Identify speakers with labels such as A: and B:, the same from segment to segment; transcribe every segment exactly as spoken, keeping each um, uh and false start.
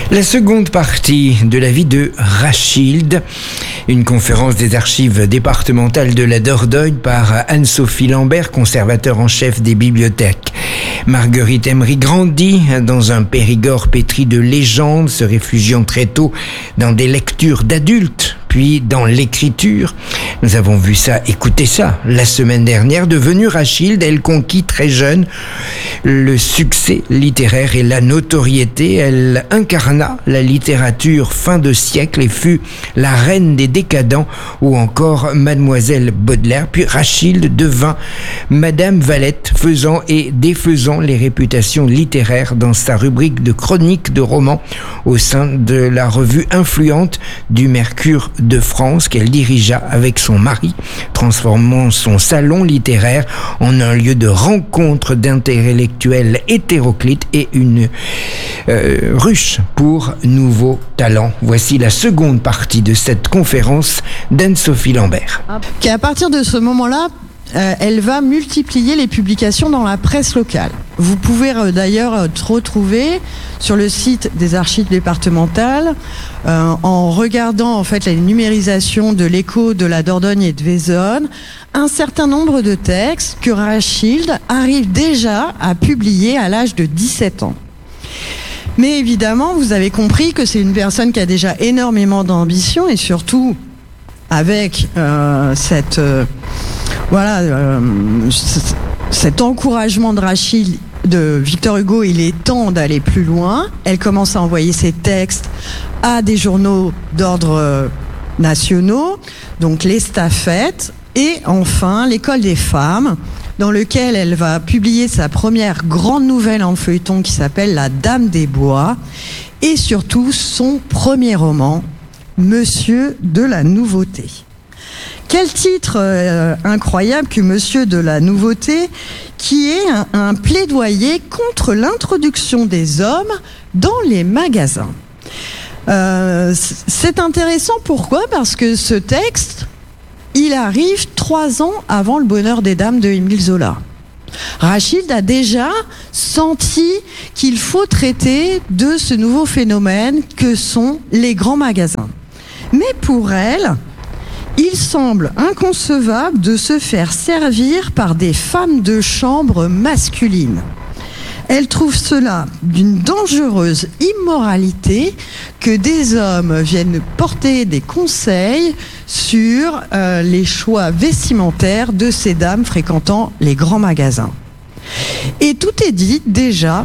A: La seconde partie de la vie de Rachilde, une conférence des archives départementales de la Dordogne par Anne-Sophie Lambert, conservateur en chef des bibliothèques. Marguerite Emery grandit dans un Périgord pétri de légendes, se réfugiant très tôt dans des lectures d'adultes, puis dans l'écriture. Nous avons vu ça, écoutez ça, la semaine dernière. Devenue Rachilde, elle conquit très jeune le succès littéraire et la notoriété. Elle incarna la littérature fin de siècle et fut la reine des décadents ou encore Mademoiselle Baudelaire. Puis Rachilde devint Madame Valette, faisant et défaisant les réputations littéraires dans sa rubrique de chroniques de romans au sein de la revue influente du Mercure de France qu'elle dirigea avec son mari, transformant son salon littéraire en un lieu de rencontre d'intellectuels hétéroclites et une euh, ruche pour nouveaux talents. Voici la seconde partie de cette conférence d'Anne-Sophie Lambert.
B: Qu'à partir de ce moment-là, Euh, elle va multiplier les publications dans la presse locale. Vous pouvez euh, d'ailleurs euh, retrouver sur le site des archives départementales, euh, en regardant en fait la numérisation de l'Écho, de la Dordogne et de Vaison, un certain nombre de textes que Rachilde arrive déjà à publier à l'âge de dix-sept ans. Mais évidemment, vous avez compris que c'est une personne qui a déjà énormément d'ambition et surtout avec euh, cette... Euh, Voilà, euh, cet encouragement de Rachilde, de Victor Hugo, il est temps d'aller plus loin. Elle commence à envoyer ses textes à des journaux d'ordre nationaux, donc l'Estafette, et enfin l'École des femmes, dans lequel elle va publier sa première grande nouvelle en feuilleton qui s'appelle La Dame des Bois, et surtout son premier roman, Monsieur de la Nouveauté. Quel titre euh, incroyable que Monsieur de la Nouveauté, qui est un, un plaidoyer contre l'introduction des hommes dans les magasins. Euh, c'est intéressant, pourquoi ? Parce que ce texte, il arrive trois ans avant Le Bonheur des Dames de Émile Zola. Rachilde a déjà senti qu'il faut traiter de ce nouveau phénomène que sont les grands magasins. Mais pour elle, il semble inconcevable de se faire servir par des femmes de chambre masculines. Elle trouve cela d'une dangereuse immoralité que des hommes viennent porter des conseils sur euh, les choix vestimentaires de ces dames fréquentant les grands magasins. Et tout est dit déjà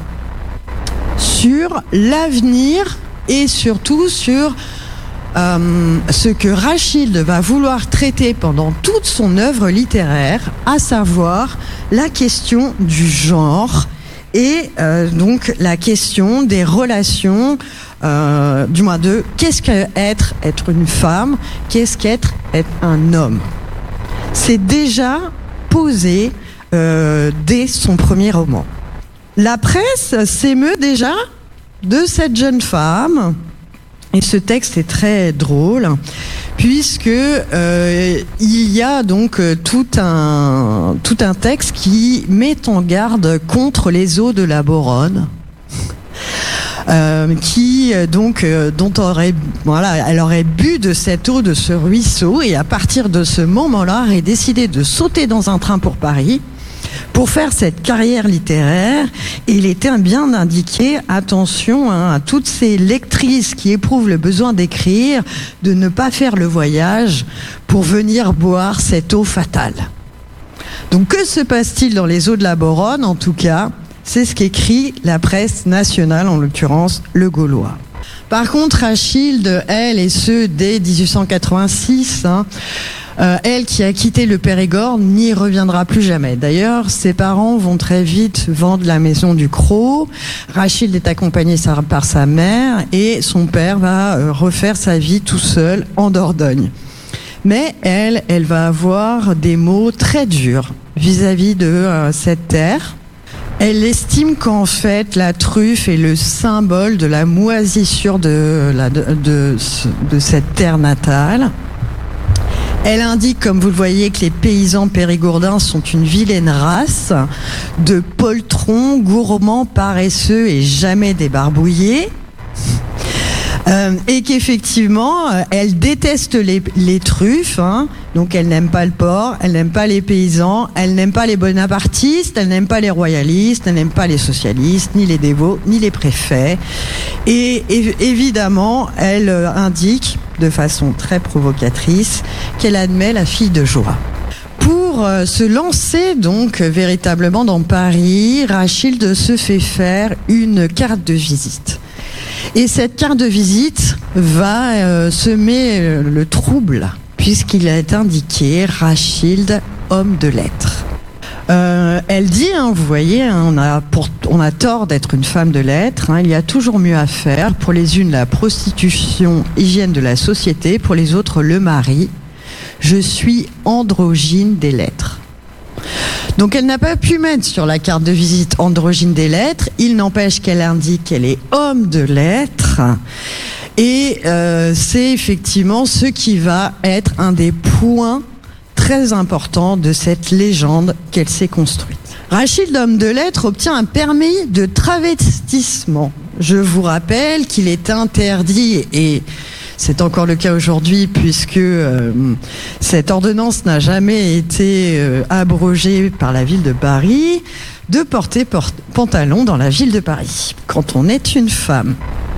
B: sur l'avenir et surtout sur Euh, ce que Rachilde va vouloir traiter pendant toute son œuvre littéraire, à savoir la question du genre et euh, donc la question des relations, euh, du moins de qu'est-ce qu'être être une femme, qu'est-ce qu'être être un homme. C'est déjà posé euh, dès son premier roman. La presse s'émeut déjà de cette jeune femme. Et ce texte est très drôle, puisque euh, il y a donc tout un, tout un texte qui met en garde contre les eaux de la Boronne, euh, qui donc euh, dont aurait, voilà, elle aurait bu de cette eau de ce ruisseau, et à partir de ce moment-là, elle a décidé de sauter dans un train pour Paris. Pour faire cette carrière littéraire, il était bien indiqué, attention hein, à toutes ces lectrices qui éprouvent le besoin d'écrire, de ne pas faire le voyage pour venir boire cette eau fatale. Donc que se passe-t-il dans les eaux de la Boronne ? En tout cas, c'est ce qu'écrit la presse nationale, en l'occurrence Le Gaulois. Par contre, Rachilde, elle, et ce dès dix-huit cent quatre-vingt-six, hein, Euh, elle qui a quitté le Périgord n'y reviendra plus jamais. D'ailleurs, ses parents vont très vite vendre la maison du Crau. Rachilde est accompagnée par sa mère et son père va euh, refaire sa vie tout seul en Dordogne. Mais elle, elle va avoir des mots très durs vis-à-vis de euh, cette terre. Elle estime qu'en fait, la truffe est le symbole de la moisissure de, la, de, de, de cette terre natale. Elle indique, comme vous le voyez, que les paysans périgourdins sont une vilaine race de poltrons, gourmands, paresseux et jamais débarbouillés. Euh, et qu'effectivement, euh, elle déteste les, les truffes, hein. Donc elle n'aime pas le porc, elle n'aime pas les paysans, elle n'aime pas les bonapartistes, elle n'aime pas les royalistes, elle n'aime pas les socialistes, ni les dévots, ni les préfets. Et, et évidemment, elle euh, indique de façon très provocatrice qu'elle admet la fille de Joie. Pour euh, se lancer donc euh, véritablement dans Paris, Rachilde se fait faire une carte de visite. Et cette carte de visite va euh, semer euh, le trouble, puisqu'il est indiqué Rachilde, homme de lettres. Euh, elle dit, hein, vous voyez, hein, on, a pour, on a tort d'être une femme de lettres, hein, il y a toujours mieux à faire. Pour les unes, la prostitution, hygiène de la société, pour les autres, le mari. Je suis androgyne des lettres. Donc elle n'a pas pu mettre sur la carte de visite androgyne des lettres, il n'empêche qu'elle indique qu'elle est homme de lettres, et euh, c'est effectivement ce qui va être un des points très importants de cette légende qu'elle s'est construite. Rachilde, homme de lettres, obtient un permis de travestissement. Je vous rappelle qu'il est interdit, et c'est encore le cas aujourd'hui puisque euh, cette ordonnance n'a jamais été euh, abrogée par la ville de Paris, de porter porte- pantalon dans la ville de Paris quand on est une femme.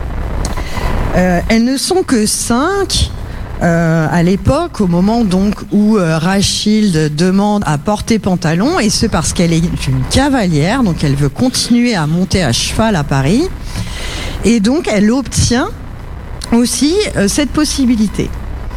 B: Euh, elles ne sont que cinq euh, à l'époque, au moment donc où euh, Rachilde demande à porter pantalon, et ce parce qu'elle est une cavalière, donc elle veut continuer à monter à cheval à Paris, et donc elle obtient aussi euh, cette possibilité.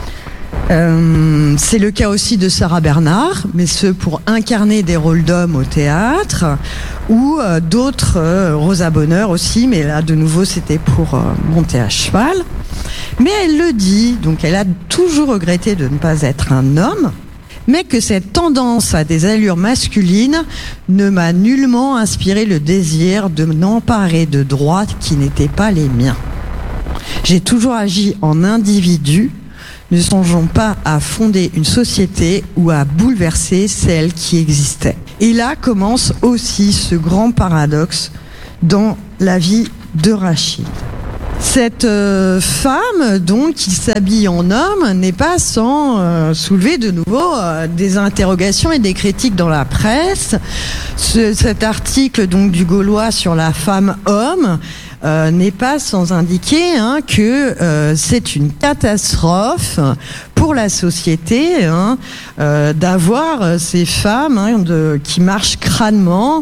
B: Euh, c'est le cas aussi de Sarah Bernard, mais ce pour incarner des rôles d'hommes au théâtre, ou euh, d'autres, euh, Rosa Bonheur aussi, mais là de nouveau c'était pour euh, monter à cheval. Mais elle le dit, donc elle a toujours regretté de ne pas être un homme, mais que cette tendance à des allures masculines ne m'a nullement inspiré le désir de m'emparer de droits qui n'étaient pas les miens. J'ai toujours agi en individu, ne songeons pas à fonder une société ou à bouleverser celle qui existait. Et là commence aussi ce grand paradoxe dans la vie de Rachilde. Cette euh, femme, donc, qui s'habille en homme, n'est pas sans euh, soulever de nouveau euh, des interrogations et des critiques dans la presse. Ce, cet article donc du Gaulois sur la femme-homme euh, n'est pas sans indiquer hein, que euh, c'est une catastrophe pour la société hein, euh, d'avoir ces femmes hein, de, qui marchent crânement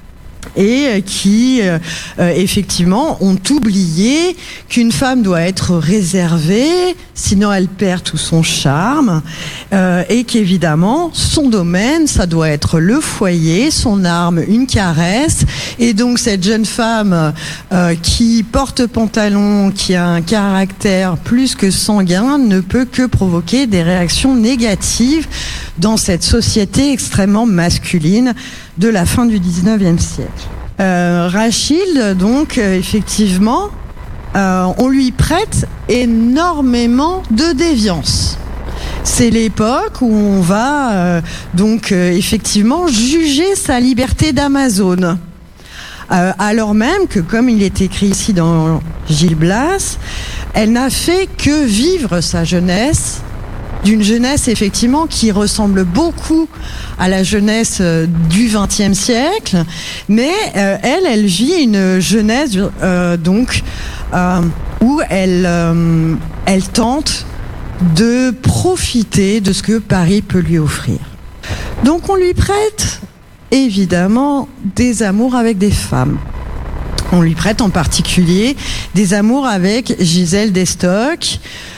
B: et qui, euh, effectivement, ont oublié qu'une femme doit être réservée, sinon elle perd tout son charme, euh, et qu'évidemment, son domaine, ça doit être le foyer, son arme, une caresse, et donc cette jeune femme euh, qui porte pantalon, qui a un caractère plus que sanguin, ne peut que provoquer des réactions négatives dans cette société extrêmement masculine de la fin du dix-neuvième siècle. Euh, Rachilde, donc, euh, effectivement, euh, on lui prête énormément de déviance. C'est l'époque où on va, euh, donc, euh, effectivement, juger sa liberté d'Amazone. Euh, alors même que, comme il est écrit ici dans Gil Blas, elle n'a fait que vivre sa jeunesse, d'une jeunesse effectivement qui ressemble beaucoup à la jeunesse euh, du vingtième siècle, mais euh, elle, elle vit une jeunesse euh, donc euh, où elle, euh, elle tente de profiter de ce que Paris peut lui offrir. Donc on lui prête évidemment des amours avec des femmes. On lui prête en particulier des amours avec Gisèle d'Estoc,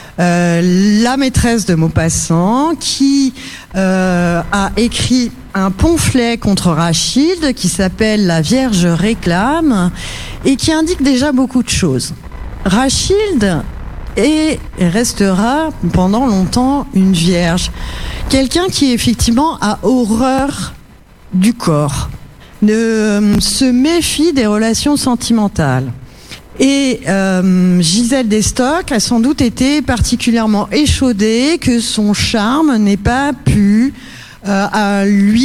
B: Euh, la maîtresse de Maupassant, qui euh, a écrit un pamphlet contre Rachilde qui s'appelle La Vierge réclame et qui indique déjà beaucoup de choses. Rachilde est, et restera pendant longtemps une vierge, quelqu'un qui effectivement a horreur du corps, ne euh, se méfie des relations sentimentales. Et euh, Gisèle d'Estoc a sans doute été particulièrement échaudée que son charme n'ait pas pu euh, à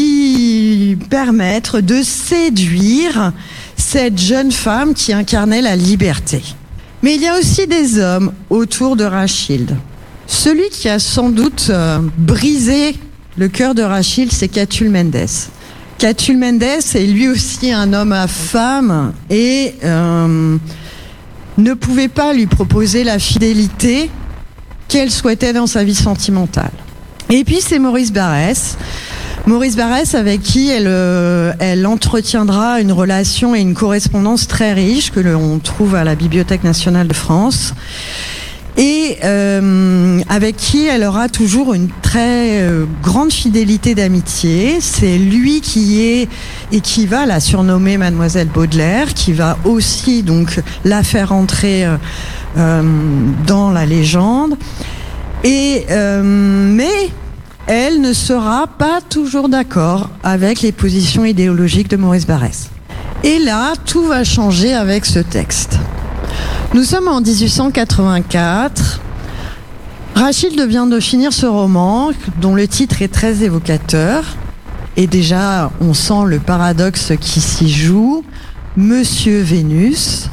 B: lui permettre de séduire cette jeune femme qui incarnait la liberté. Mais il y a aussi des hommes autour de Rachilde. Celui qui a sans doute euh, brisé le cœur de Rachilde, c'est Catulle Mendes. Catulle Mendes est lui aussi un homme à femme et euh, ne pouvait pas lui proposer la fidélité qu'elle souhaitait dans sa vie sentimentale. Et puis c'est Maurice Barrès. Maurice Barrès avec qui elle, euh, elle entretiendra une relation et une correspondance très riche que l'on trouve à la Bibliothèque nationale de France. Et euh, avec qui elle aura toujours une très euh, grande fidélité d'amitié. C'est lui qui est et qui va la surnommer Mademoiselle Baudelaire, qui va aussi donc la faire entrer euh, euh, dans la légende. Et euh, mais elle ne sera pas toujours d'accord avec les positions idéologiques de Maurice Barrès. Et là, tout va changer avec ce texte. Nous sommes en dix-huit cent quatre-vingt-quatre. Rachilde vient de finir ce roman, dont le titre est très évocateur. Et déjà, on sent le paradoxe qui s'y joue. Monsieur Vénus.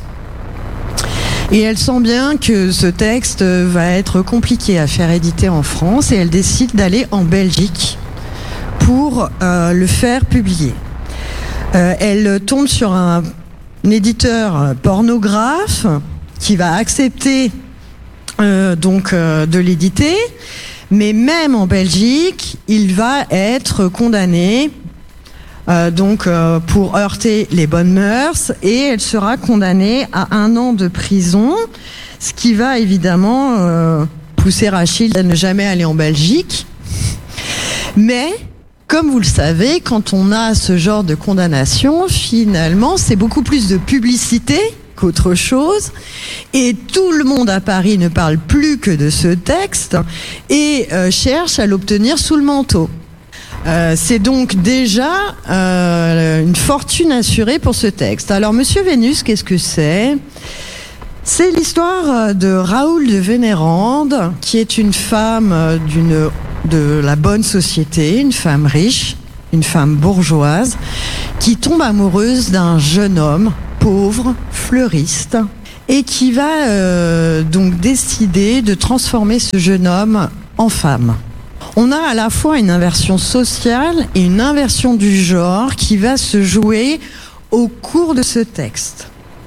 B: Et elle sent bien que ce texte va être compliqué à faire éditer en France. Et elle décide d'aller en Belgique pour euh, le faire publier. Euh, elle tombe sur un, un éditeur pornographe qui va accepter euh, donc euh, de l'éditer, mais même en Belgique, il va être condamné euh, donc euh, pour heurter les bonnes mœurs, et elle sera condamnée à un an de prison, ce qui va évidemment euh, pousser Rachilde à ne jamais aller en Belgique. Mais comme vous le savez, quand on a ce genre de condamnation, finalement, c'est beaucoup plus de publicité qu'autre chose, et tout le monde à Paris ne parle plus que de ce texte et euh, cherche à l'obtenir sous le manteau. Euh, c'est donc déjà euh, une fortune assurée pour ce texte. Alors, Monsieur Vénus, qu'est-ce que c'est ? C'est l'histoire de Raoul de Vénérande, qui est une femme d'une, de la bonne société, une femme riche, une femme bourgeoise, qui tombe amoureuse d'un jeune homme pauvre, fleuriste, et qui va euh, donc décider de transformer ce jeune homme en femme. On a à la fois une inversion sociale et une inversion du genre qui va se jouer au cours de ce texte.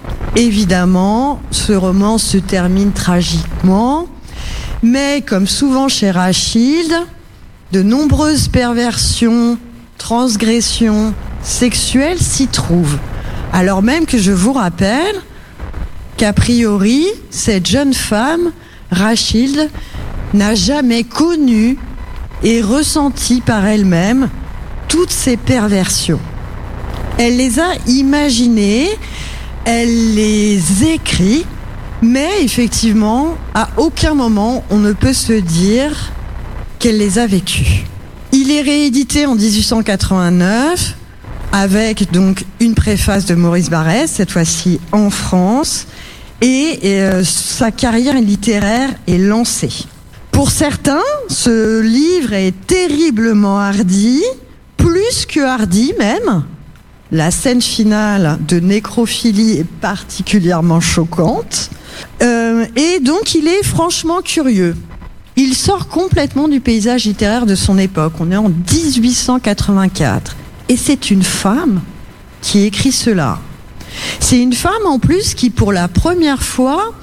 B: Évidemment, ce roman se termine tragiquement, mais comme souvent chez Rachilde, de nombreuses perversions, transgressions sexuelles s'y trouvent. Alors même que je vous rappelle qu'a priori, cette jeune femme, Rachilde, n'a jamais connu et ressenti par elle-même toutes ces perversions. Elle les a imaginées, elle les écrit, mais effectivement, à aucun moment on ne peut se dire qu'elle les a vécues. Il est réédité en dix-huit cent quatre-vingt-neuf avec donc une préface de Maurice Barrès, cette fois-ci en France, et, et euh, sa carrière littéraire est lancée. Pour certains, ce livre est terriblement hardi, plus que hardi même. La scène finale de nécrophilie est particulièrement choquante, euh, et donc il est franchement curieux. Il sort complètement du paysage littéraire de son époque. On est en dix-huit cent quatre-vingt-quatre. Et c'est une femme qui écrit cela. C'est une femme en plus qui, pour la première fois,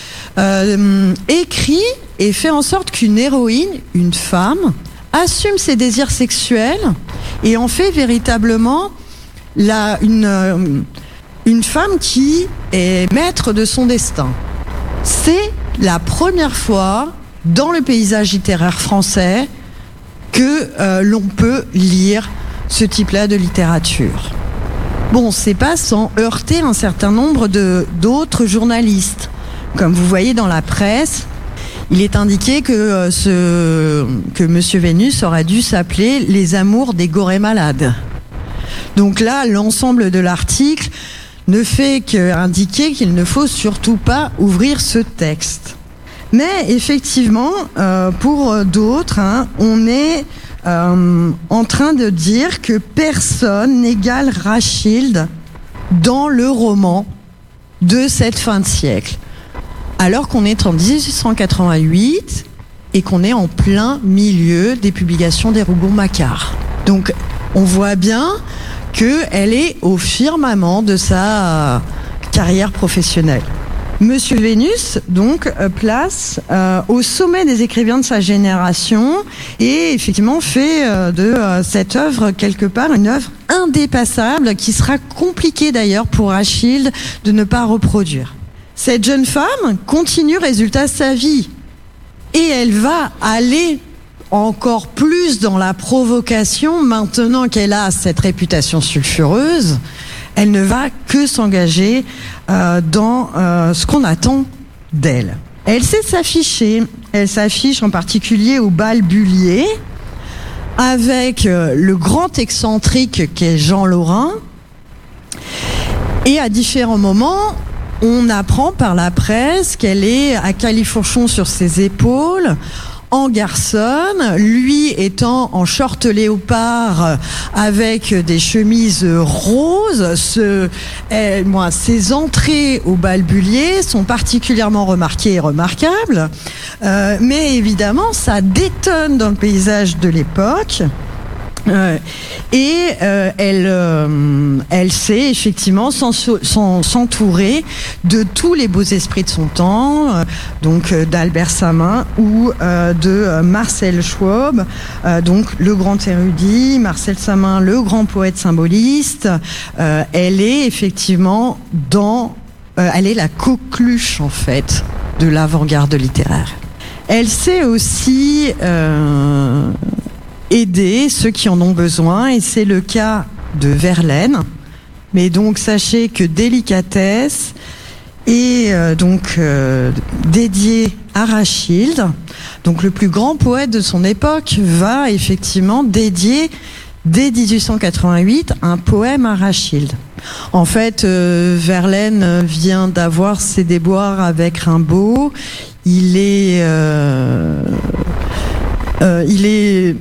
B: euh, écrit et fait en sorte qu'une héroïne, une femme, assume ses désirs sexuels et en fait véritablement la, une, euh, une femme qui est maître de son destin. C'est la première fois dans le paysage littéraire français que euh, l'on peut lire ce type-là de littérature. Bon, c'est pas sans heurter un certain nombre de, d'autres journalistes. Comme vous voyez dans la presse, il est indiqué que, euh, ce, que Monsieur Vénus aurait dû s'appeler « Les amours des gorées malades ». Donc là, l'ensemble de l'article ne fait qu'indiquer qu'il ne faut surtout pas ouvrir ce texte. Mais effectivement, euh, pour d'autres, hein, on est euh, en train de dire que personne n'égale Rachilde dans le roman de cette fin de siècle. alors qu'on est en dix-huit cent quatre-vingt-huit et qu'on est en plein milieu des publications des Rougon-Macquart. Donc, on voit bien qu'elle est au firmament de sa carrière professionnelle. Monsieur Vénus, donc, place euh, au sommet des écrivains de sa génération et effectivement fait euh, de euh, cette œuvre, quelque part, une œuvre indépassable qui sera compliquée d'ailleurs pour Rachilde de ne pas reproduire. Cette jeune femme continue, résultat, sa vie et elle va aller encore plus dans la provocation maintenant qu'elle a cette réputation sulfureuse. Elle ne va que s'engager euh, dans euh, ce qu'on attend d'elle. Elle sait s'afficher. Elle s'affiche en particulier au bal Bullier avec euh, le grand excentrique qu'est Jean Lorrain. Et à différents moments, on apprend par la presse qu'elle est à califourchon sur ses épaules, en garçonne, lui étant en short léopard avec des chemises roses. Ce, eh, moi, ses entrées au bal Bullier sont particulièrement remarquées et remarquables, euh, mais évidemment, ça détonne dans le paysage de l'époque. Euh, et euh, elle, euh, elle sait effectivement s'entourer de tous les beaux esprits de son temps, euh, donc euh, d'Albert Samin ou euh, de euh, Marcel Schwob, euh, donc le grand érudit, Marcel Samin, le grand poète symboliste. Euh, elle est effectivement dans, euh, elle est la coqueluche en fait de l'avant-garde littéraire. Elle sait aussi euh, aider ceux qui en ont besoin, et c'est le cas de Verlaine. Mais donc sachez que Délicatesse est euh, donc euh, dédié à Rachilde. Donc le plus grand poète de son époque va effectivement dédier dès dix-huit cent quatre-vingt-huit un poème à Rachilde. En fait, euh, Verlaine vient d'avoir ses déboires avec Rimbaud. Il est, euh, euh, il est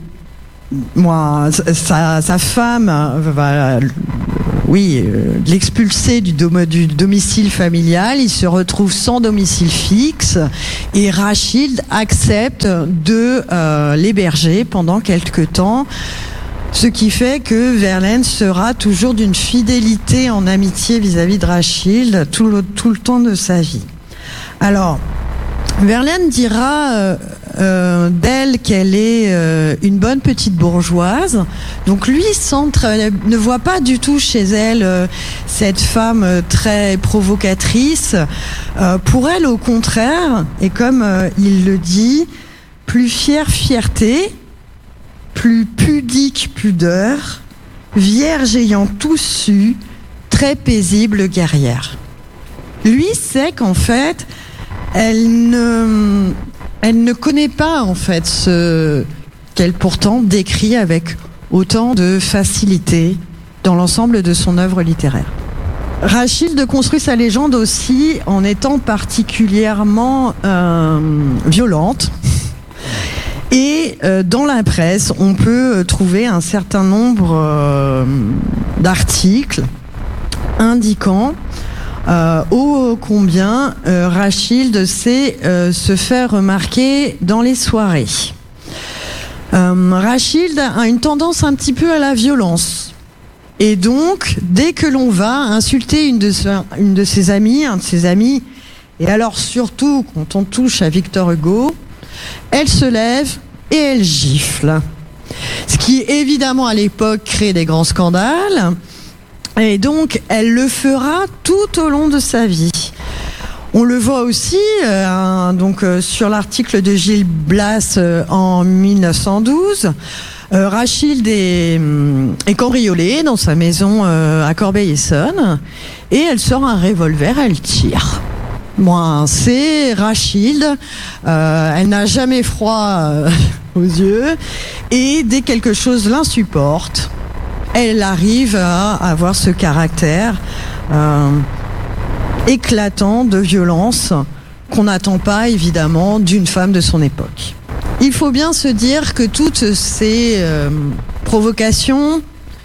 B: Moi, sa, sa femme va, oui, l'expulser du, dom- du domicile familial. Il se retrouve sans domicile fixe et Rachilde accepte de euh, l'héberger pendant quelque temps. Ce qui fait que Verlaine sera toujours d'une fidélité en amitié vis-à-vis de Rachilde tout le, tout le temps de sa vie. Alors, Verlaine dira euh, euh, d'elle qu'elle est euh, une bonne petite bourgeoise. Donc lui centre, ne voit pas du tout chez elle euh, cette femme euh, très provocatrice. Euh, pour elle, au contraire, et comme euh, il le dit, plus fière fierté, plus pudique pudeur, vierge ayant tout su, très paisible guerrière. Lui sait qu'en fait, Elle ne, elle ne connaît pas en fait ce qu'elle pourtant décrit avec autant de facilité dans l'ensemble de son œuvre littéraire. Rachilde construit sa légende aussi en étant particulièrement euh, violente. Et euh, dans la presse, on peut trouver un certain nombre euh, d'articles indiquant Euh, ô combien euh, Rachilde sait euh, se faire remarquer dans les soirées. Euh, Rachilde a une tendance un petit peu à la violence. Et donc, dès que l'on va insulter une de, ses, une de ses amies, un de ses amis, et alors surtout quand on touche à Victor Hugo, elle se lève et elle gifle. Ce qui, évidemment, à l'époque, crée des grands scandales. Et donc, elle le fera tout au long de sa vie. On le voit aussi euh, donc, euh, sur l'article de Gilles Blas euh, en mille neuf cent douze. Euh, Rachilde est, est cambriolée dans sa maison euh, à Corbeil-Essonnes et elle sort un revolver, elle tire. Moi, c'est Rachilde. Euh, elle n'a jamais froid euh, aux yeux et dès que quelque chose l'insupporte, elle arrive à avoir ce caractère euh, éclatant de violence qu'on n'attend pas évidemment d'une femme de son époque. Il faut bien se dire que toutes ces euh, provocations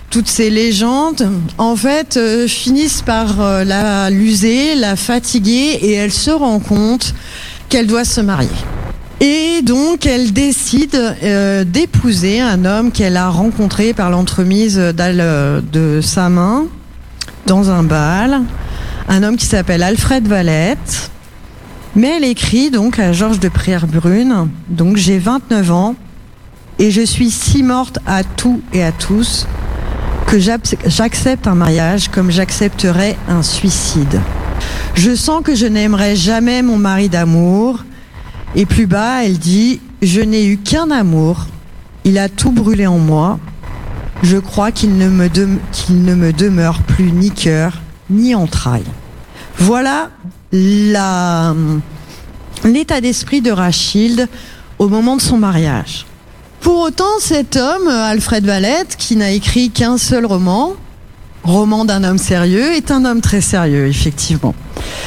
B: toutes ces légendes, en fait, euh, finissent par euh, la l'user, la fatiguer, et elle se rend compte qu'elle doit se marier. Et donc, elle décide euh, d'épouser un homme qu'elle a rencontré par l'entremise de sa main dans un bal, un homme qui s'appelle Alfred Valette. Mais elle écrit donc à Georges de Prière-Brune, donc j'ai vingt-neuf ans et je suis si morte à tout et à tous que j'accepte un mariage comme j'accepterais un suicide. Je sens que je n'aimerai jamais mon mari d'amour. Et plus bas, elle dit « Je n'ai eu qu'un amour. Il a tout brûlé en moi. Je crois qu'il ne me, de... qu'il ne me demeure plus ni cœur, ni entrailles. » Voilà la... l'état d'esprit de Rachilde au moment de son mariage. Pour autant, cet homme, Alfred Valette, qui n'a écrit qu'un seul roman, roman d'un homme sérieux, est un homme très sérieux, effectivement.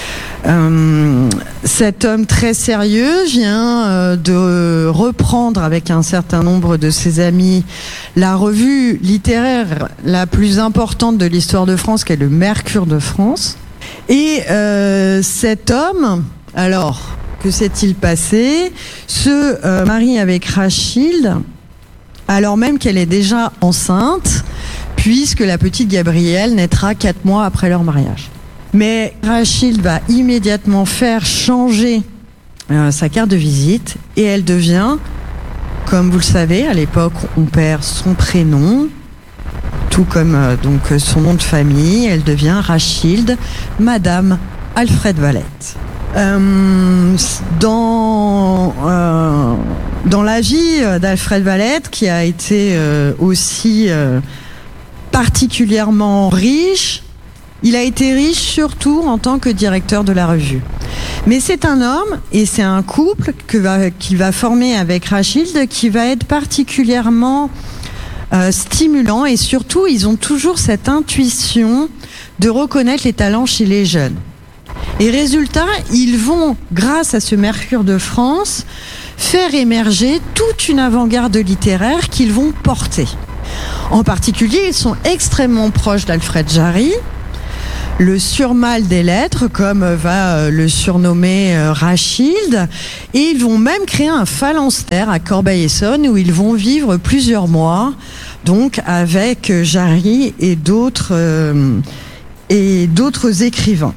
B: Euh, cet homme très sérieux vient euh, de reprendre avec un certain nombre de ses amis la revue littéraire la plus importante de l'histoire de France, qui est le Mercure de France. Et euh, cet homme, alors, que s'est-il passé ? Se euh, marie avec Rachilde, alors même qu'elle est déjà enceinte, puisque la petite Gabrielle naîtra quatre mois après leur mariage. Mais Rachilde va immédiatement faire changer euh, sa carte de visite et elle devient, comme vous le savez, à l'époque on perd son prénom, tout comme euh, donc son nom de famille, elle devient Rachilde, Madame Alfred Valette. Euh, dans, euh, dans la vie d'Alfred Valette, qui a été euh, aussi euh, particulièrement riche, il a été riche surtout en tant que directeur de la revue. Mais c'est un homme et c'est un couple que va, qu'il va former avec Rachilde qui va être particulièrement euh, stimulant, et surtout ils ont toujours cette intuition de reconnaître les talents chez les jeunes. Et résultat, ils vont, grâce à ce Mercure de France, faire émerger toute une avant-garde littéraire qu'ils vont porter. En particulier, ils sont extrêmement proches d'Alfred Jarry, le surmal des lettres, comme va le surnommer Rachilde, et ils vont même créer un phalanstère à Corbeil-Essonnes où ils vont vivre plusieurs mois, donc avec Jarry et d'autres euh, et d'autres écrivains.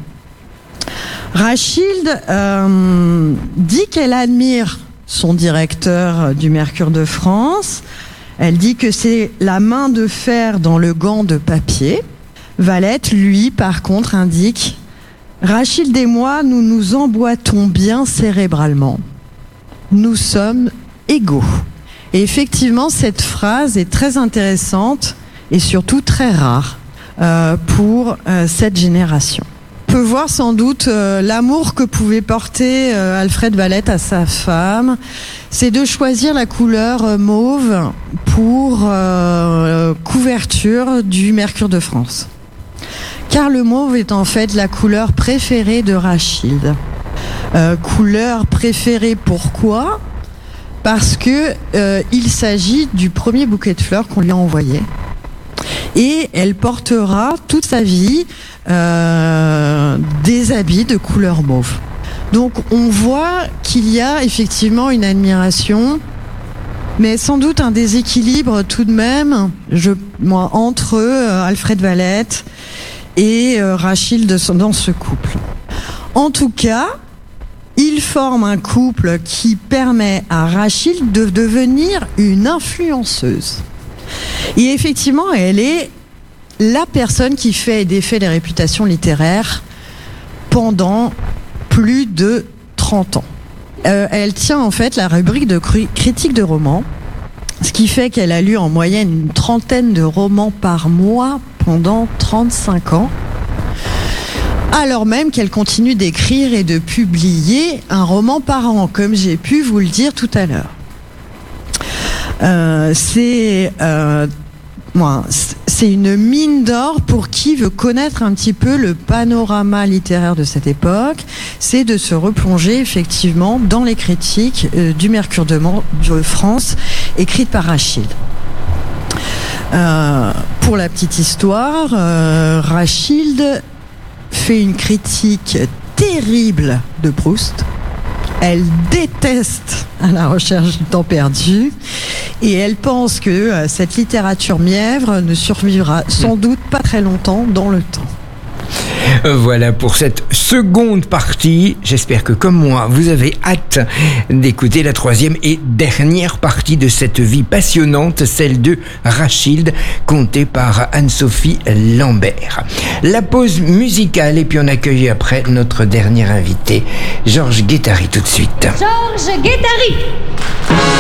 B: Rachilde euh, dit qu'elle admire son directeur du Mercure de France. Elle dit que c'est la main de fer dans le gant de papier. Valette, lui, par contre, indique « Rachilde et moi, nous nous emboîtons bien cérébralement. Nous sommes égaux. » Et effectivement, cette phrase est très intéressante et surtout très rare euh, pour euh, cette génération. On peut voir sans doute euh, l'amour que pouvait porter euh, Alfred Valette à sa femme, c'est de choisir la couleur euh, mauve pour euh, couverture du Mercure de France. Car le mauve est en fait la couleur préférée de Rachilde. Euh, couleur préférée pourquoi ? Parce que euh, il s'agit du premier bouquet de fleurs qu'on lui a envoyé. Et elle portera toute sa vie euh, des habits de couleur mauve. Donc on voit qu'il y a effectivement une admiration, mais sans doute un déséquilibre tout de même je, moi, entre euh, Alfred Valette et euh, Rachilde dans ce couple. En tout cas, ils forment un couple qui permet à Rachilde de devenir une influenceuse. Et effectivement, elle est la personne qui fait et défait les réputations littéraires pendant plus de trente ans. Euh, elle tient en fait la rubrique de cri- critique de romans, ce qui fait qu'elle a lu en moyenne une trentaine de romans par mois pendant trente-cinq ans, alors même qu'elle continue d'écrire et de publier un roman par an, comme j'ai pu vous le dire tout à l'heure. Euh, c'est, euh, moi, c'est une mine d'or pour qui veut connaître un petit peu le panorama littéraire de cette époque, c'est de se replonger effectivement dans les critiques euh, du Mercure de, Man- de France écrites par Rachilde. Euh, pour la petite histoire, euh, Rachilde fait une critique terrible de Proust. Elle déteste À la recherche du temps perdu et elle pense que euh, cette littérature mièvre ne survivra sans doute pas très longtemps dans le temps.
A: Voilà pour cette seconde partie. J'espère que comme moi, vous avez hâte d'écouter la troisième et dernière partie de cette vie passionnante, celle de Rachilde, contée par Anne-Sophie Lambert. La pause musicale et puis on accueille après notre dernier invité, Georges Guettari, tout de suite.
C: Georges Guettari.